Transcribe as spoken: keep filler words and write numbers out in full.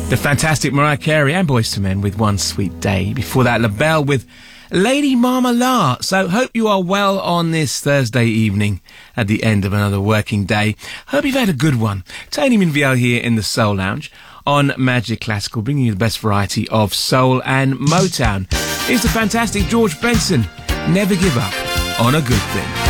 The fantastic Mariah Carey and Boyz two Men with One Sweet Day. Before that, LaBelle with Lady Marmalade. So hope you are well on this Thursday evening at the end of another working day. Hope you've had a good one. Tony Minviel here in the Soul Lounge on Magic Classical, bringing you the best variety of soul and Motown. Here's the fantastic George Benson. Never give up on a good thing.